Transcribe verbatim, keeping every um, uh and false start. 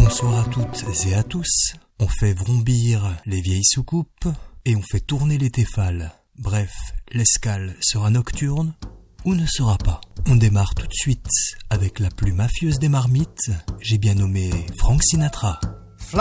Bonsoir à toutes et à tous. On fait vrombir les vieilles soucoupes et on fait tourner les téfales. Bref, l'escale sera nocturne ou ne sera pas. On démarre tout de suite avec la plus mafieuse des marmites, j'ai bien nommé Frank Sinatra.